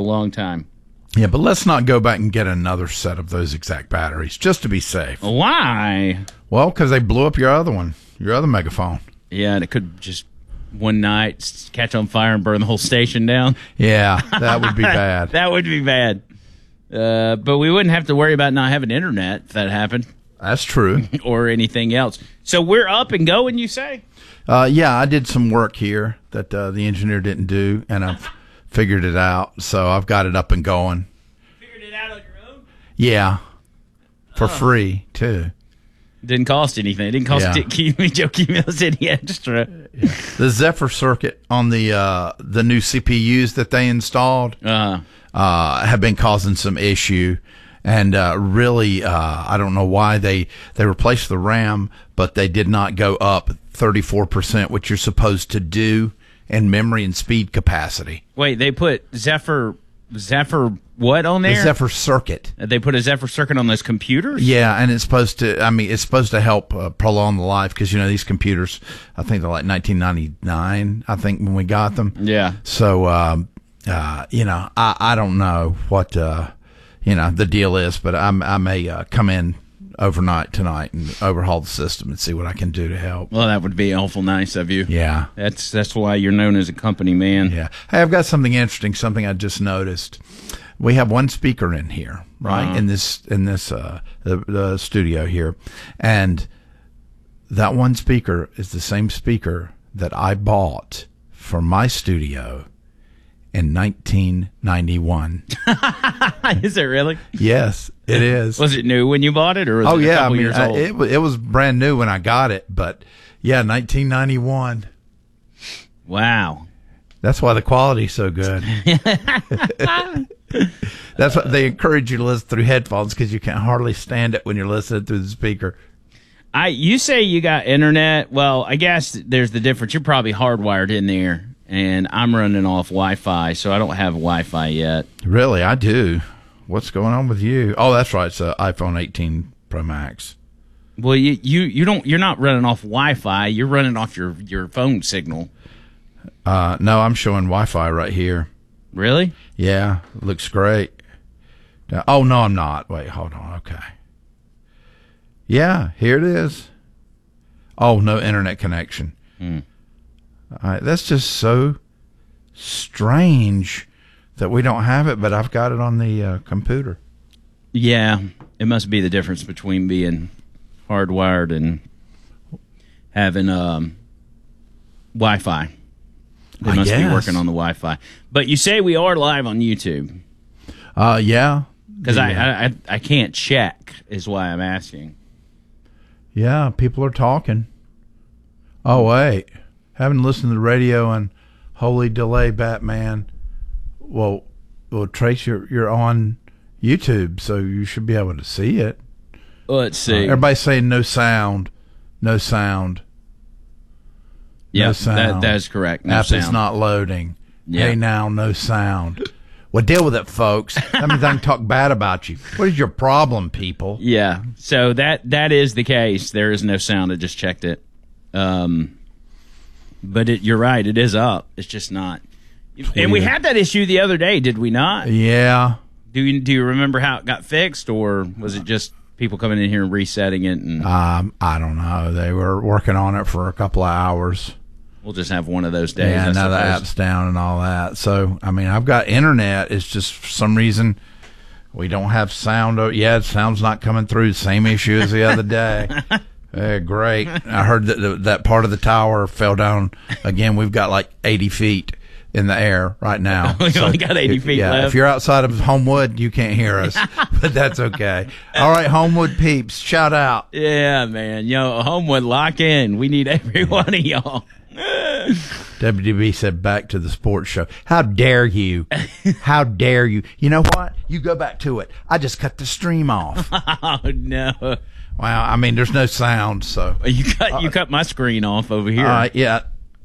long time. Yeah, but let's not go back and get another set of those exact batteries just to be safe. Why? Well, because they blew up your other one, your other megaphone. Yeah, and it could just one night catch on fire and burn the whole station down. Yeah, that would be bad. That would be bad. But we wouldn't have to worry about not having internet if that happened. That's true. Or anything else. So we're up and going, you say? Yeah, I did some work here that the engineer didn't do, and I've figured it out. So I've got it up and going. Figured it out on your own? Yeah, for free, too. Didn't cost anything. It didn't cost Joe Cumulus any extra. Yeah. The Zephyr circuit on the new CPUs that they installed have been causing some issue. And really, I don't know why they replaced the RAM, but they did not go up 34%, which you're supposed to do in memory and speed capacity. Wait, they put Zephyr what on there? The Zephyr circuit. They put a Zephyr circuit on those computers? Yeah, and it's supposed to help prolong the life because, these computers, I think they're like 1999, I think, when we got them. Yeah. So, I don't know what, the deal is, but I may come in overnight tonight and overhaul the system and see what I can do to help. Well, that would be awful nice of you. Yeah. That's why you're known as a company man. Yeah. Hey, I've got something interesting, something I just noticed. We have one speaker in here, right? In this the studio here. And that one speaker is the same speaker that I bought for my studio in 1991. Is it really? Yes, it is. Was it new when you bought it, or was it a couple years old? It was brand new when I got it, but yeah, 1991. Wow. That's why the quality's so good. That's why they encourage you to listen through headphones, because you can hardly stand it when you're listening through the speaker. You say you got internet. Well, I guess there's the difference. You're probably hardwired in there. And I'm running off Wi-Fi, so I don't have Wi-Fi yet. Really? I do. What's going on with you? Oh, that's right. It's an iPhone 18 Pro Max. Well, you're not running off Wi-Fi. You're running off your phone signal. No, I'm showing Wi-Fi right here. Really? Yeah, looks great. Oh, no, I'm not. Wait, hold on. Okay. Yeah, here it is. Oh, no internet connection. That's just so strange that we don't have it, but I've got it on the computer. Yeah, it must be the difference between being hardwired and having Wi-Fi. They must be working on the Wi-Fi. But you say we are live on YouTube. Yeah. Because I can't check is why I'm asking. Yeah, people are talking. Oh, wait. Haven't listened to the radio and holy delay, Batman. Well, Trace, you're on YouTube, so you should be able to see it. Let's see. Everybody's saying no sound. No sound. Yeah, no sound. That's correct. No App sound. is not loading. Yeah. Hey, now, no sound. Well, deal with it, folks. That means I can talk bad about you. What is your problem, people? Yeah, so that is the case. There is no sound. I just checked it. But you're right. It is up. It's just not. And we had that issue the other day, did we not? Yeah. Do you remember how it got fixed, or was it just people coming in here and resetting it? And I don't know. They were working on it for a couple of hours. We'll just have one of those days. Yeah, now the app's down and all that. So, I mean, I've got internet. It's just for some reason we don't have sound. Yeah, sound's not coming through. Same issue as the other day. Great. I heard that part of the tower fell down again. We've got like 80 feet in the air right now. We only got 80 feet left. If you're outside of Homewood, you can't hear us, but that's okay. All right, Homewood peeps, shout out. Yeah, man. Homewood, lock in. We need every one of y'all. WDB said, back to the sports show. How dare you? How dare you? You know what? You go back to it. I just cut the stream off. Oh, no. Well, I mean, there's no sound, so. You cut my screen off over here. Yeah.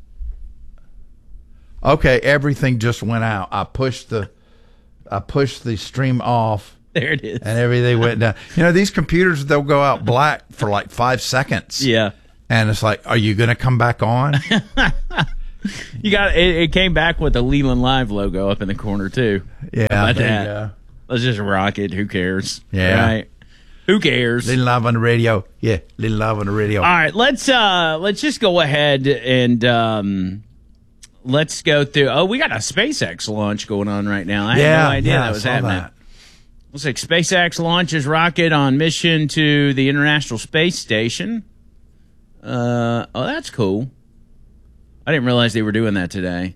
Okay, everything just went out. I pushed the stream off. There it is. And everything went down. These computers, they'll go out black for like 5 seconds. Yeah. And it's like, are you going to come back on? You got it came back with the Leland Live logo up in the corner too. Yeah, that. Let's just rock it. Who cares? Yeah. Right? Who cares? Little Live on the radio. Yeah, Little Live on the radio. All right, let's just go ahead and let's go through. Oh, we got a SpaceX launch going on right now. I had no idea that was happening. Looks like SpaceX launches rocket on mission to the International Space Station. Oh, that's cool. I didn't realize they were doing that today.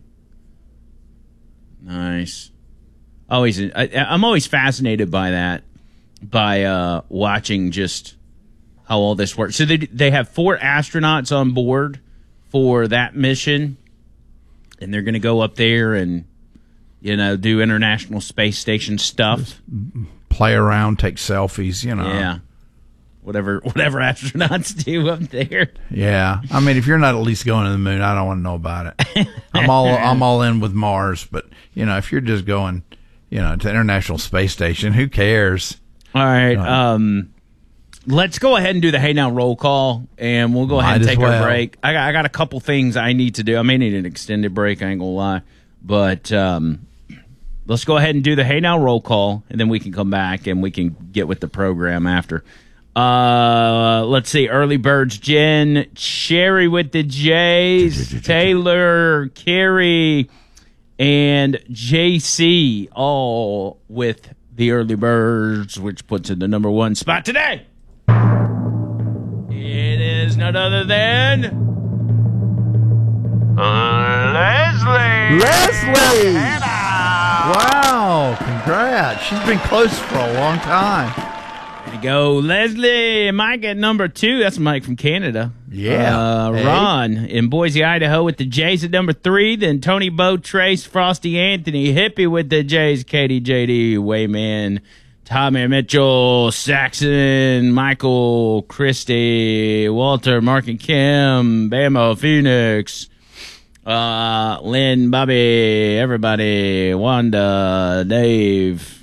Nice. I'm always fascinated by that, by watching just how all this works. So they have 4 astronauts on board for that mission, and they're going to go up there and do International Space Station stuff. Just play around, take selfies, Yeah. Whatever astronauts do up there. Yeah. I mean, if you're not at least going to the moon, I don't want to know about it. I'm all in with Mars, but if you're just going, to the International Space Station, who cares? All right. Let's go ahead and do the Hey Now roll call, and we'll go ahead and take our break. I got a couple things I need to do. I may need an extended break, I ain't gonna lie. But let's go ahead and do the Hey Now roll call, and then we can come back and we can get with the program after. Let's see. Early Birds, Jen, Sherry with the J's, Taylor, Carrie, and JC, all with the Early Birds, which puts in the number 1 spot today. It is none other than Leslie. Leslie! Wow, congrats. She's been close for a long time. There you go, Leslie. Mike at number 2. That's Mike from Canada. Yeah. Ron in Boise, Idaho with the J's at number 3. Then Tony, Bo, Trace, Frosty, Anthony, Hippie with the J's, Katie, JD, Wayman, Tommy, Mitchell, Saxon, Michael, Christy, Walter, Mark and Kim, Bama, Phoenix, Lynn, Bobby, everybody, Wanda, Dave.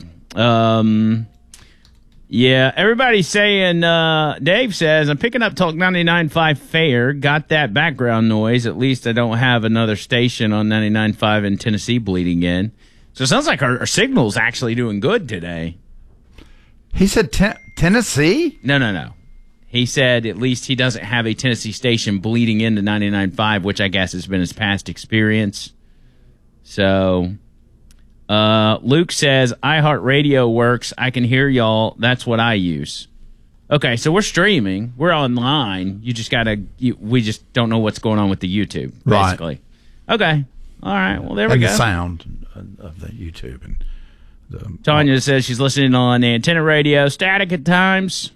Yeah, everybody's saying, Dave says, I'm picking up Talk 99.5 Fair. Got that background noise. At least I don't have another station on 99.5 in Tennessee bleeding in. So it sounds like our signal's actually doing good today. He said Tennessee? No. He said at least he doesn't have a Tennessee station bleeding into 99.5, which I guess has been his past experience. So... Luke says, iHeartRadio works. I can hear y'all. That's what I use. Okay, so we're streaming. We're online. You just we just don't know what's going on with the YouTube, basically. Right. Okay. All right. Well, there we go. The sound of the YouTube. And Tanya says she's listening on antenna radio. Static at times.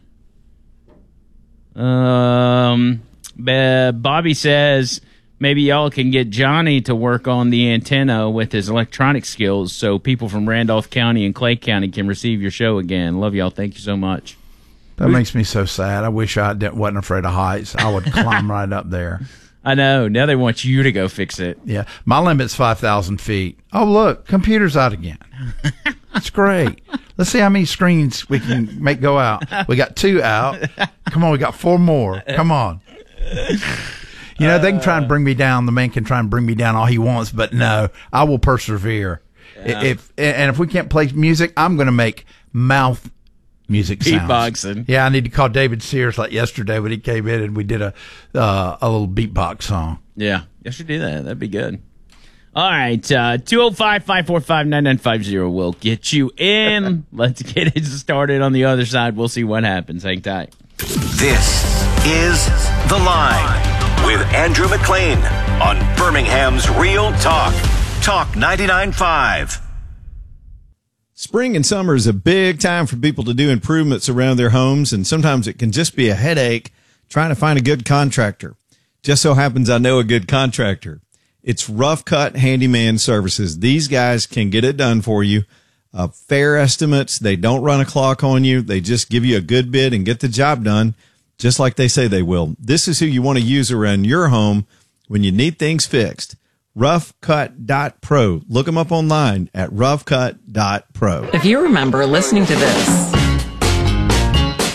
Bobby says... maybe y'all can get Johnny to work on the antenna with his electronic skills so people from Randolph County and Clay County can receive your show again. Love y'all. Thank you so much. That makes me so sad. I wish I wasn't afraid of heights. I would climb right up there. I know. Now they want you to go fix it. Yeah. My limit's 5,000 feet. Oh, look. Computer's out again. That's great. Let's see how many screens we can make go out. We got 2 out. Come on. We got 4 more. Come on. They can try and bring me down. The man can try and bring me down all he wants, but no, I will persevere. Yeah. If we can't play music, I'm going to make mouth music sounds. Beatboxing. Yeah, I need to call David Sears like yesterday when he came in and we did a little beatbox song. Yeah, you should do that. That'd be good. All right, 205-545-9950 will get you in. Let's get it started on the other side. We'll see what happens. Hang tight. This is The Line with Andrew McLean on Birmingham's Real Talk. Talk 99.5. Spring and summer is a big time for people to do improvements around their homes, and sometimes it can just be a headache trying to find a good contractor. Just so happens I know a good contractor. It's Rough Cut Handyman Services. These guys can get it done for you. Fair estimates. They don't run a clock on you. They just give you a good bid and get the job done, just like they say they will. This is who you want to use around your home when you need things fixed. Roughcut.pro. Look them up online at roughcut.pro. If you remember listening to this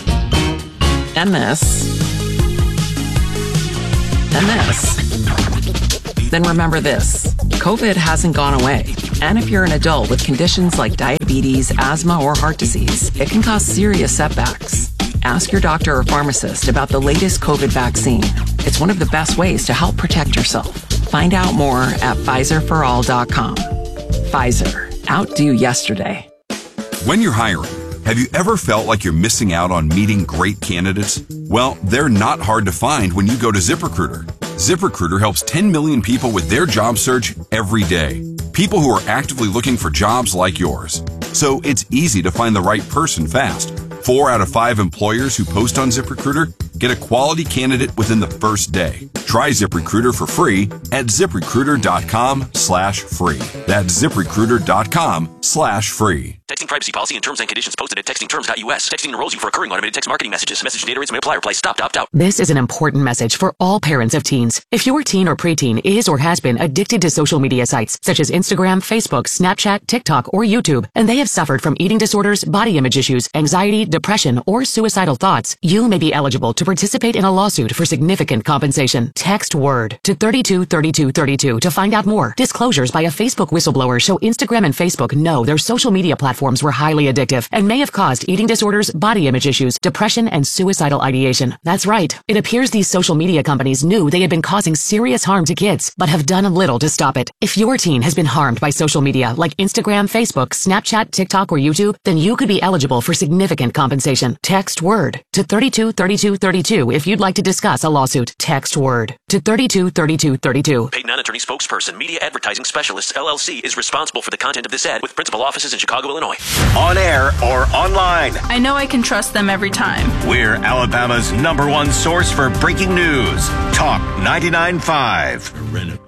and this and this, then remember this. COVID hasn't gone away. And if you're an adult with conditions like diabetes, asthma, or heart disease, it can cause serious setbacks. Ask your doctor or pharmacist about the latest COVID vaccine. It's one of the best ways to help protect yourself. Find out more at PfizerForAll.com. Pfizer. Outdo yesterday. When you're hiring, have you ever felt like you're missing out on meeting great candidates? Well, they're not hard to find when you go to ZipRecruiter. ZipRecruiter helps 10 million people with their job search every day. People who are actively looking for jobs like yours. So it's easy to find the right person fast. 4 out of 5 employers who post on ZipRecruiter get a quality candidate within the first day. Try ZipRecruiter for free at ZipRecruiter.com/free. That's ZipRecruiter.com/free. Texting privacy policy and terms and conditions posted at textingterms.us. Texting enrolls you for recurring automated text marketing messages. Message data rates may apply. Reply stop to opt out. This is an important message for all parents of teens. If your teen or preteen is or has been addicted to social media sites such as Instagram, Facebook, Snapchat, TikTok, or YouTube, and they have suffered from eating disorders, body image issues, anxiety, depression, or suicidal thoughts, you may be eligible to participate in a lawsuit for significant compensation. Text WORD to 323232 to find out more. Disclosures by a Facebook whistleblower show Instagram and Facebook know their social media platforms were highly addictive and may have caused eating disorders, body image issues, depression, and suicidal ideation. That's right. It appears these social media companies knew they had been causing serious harm to kids, but have done little to stop it. If your teen has been harmed by social media like Instagram, Facebook, Snapchat, TikTok, or YouTube, then you could be eligible for significant compensation. Text WORD to 323232 if you'd like to discuss a lawsuit. Text WORD to 323232. Paid non-attorney spokesperson, Media Advertising Specialists, LLC, is responsible for the content of this ad with principal offices in Chicago, Illinois. On air or online. I know I can trust them every time. We're Alabama's #1 source for breaking news. Talk 99.5.